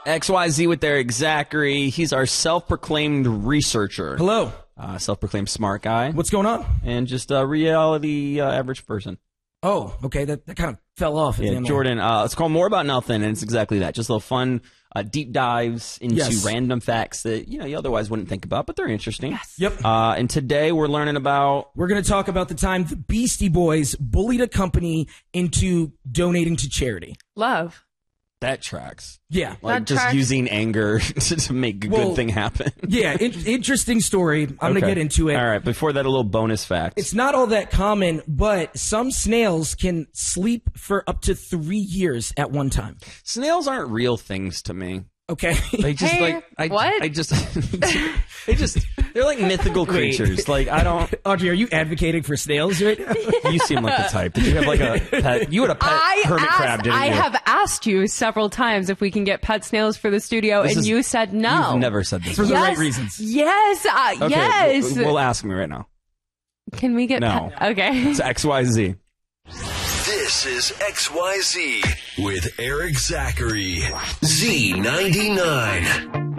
XYZ with Eric Zachary. He's our self-proclaimed researcher. Hello. Self-proclaimed smart guy. What's going on? And just a reality average person. Oh, okay. That kind of fell off. At the end Jordan, it's called More About Nothing, and it's exactly that. Just little fun deep dives into random facts that you otherwise wouldn't think about, but they're interesting. Yes. Yep. And today we're learning about... We're going to talk about the time the Beastie Boys bullied a company into donating to charity. Love. That tracks. Yeah. Like That just tracks. using anger to make a good thing happen. Yeah, interesting story. I'm going to get into it. All right, before that, a little bonus fact. It's not all that common, but some snails can sleep for up to 3 years at one time. Snails aren't real things to me. Okay. They just Hey, what? they're like mythical creatures. Like, I don't... Audrey, are you advocating for snails right now? You seem like the type. Did you have like a pet? You had a pet hermit crab, didn't you? I have asked you several times if we can get pet snails for the studio, and you said no. You've never said this. For the before. right reasons. Yes, Okay, yes. Well, ask me right now. Can we get No. Okay. It's XYZ. This is XYZ with Eric Zachary. Z99.